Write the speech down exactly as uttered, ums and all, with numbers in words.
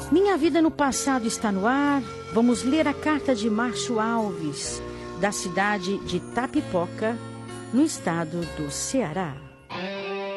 Minha Vida no Passado está no ar. Vamos ler a carta de Márcio Alves, da cidade de Tapipoca, no estado do Ceará.